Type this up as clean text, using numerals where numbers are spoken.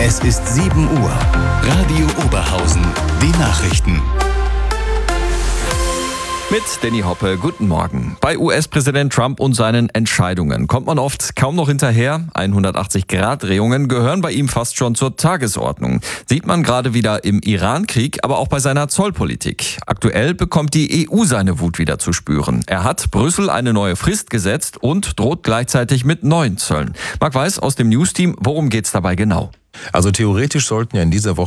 Es ist 7 Uhr. Radio Oberhausen. Die Nachrichten. Mit Danny Hoppe, guten Morgen. Bei US-Präsident Trump und seinen Entscheidungen kommt man oft kaum noch hinterher. 180-Grad-Drehungen gehören bei ihm fast schon zur Tagesordnung. Sieht man gerade wieder im Iran-Krieg, aber auch bei seiner Zollpolitik. Aktuell bekommt die EU seine Wut wieder zu spüren. Er hat Brüssel eine neue Frist gesetzt und droht gleichzeitig mit neuen Zöllen. Marc Weiß aus dem News-Team, worum geht's dabei genau? Also theoretisch sollten ja in dieser Woche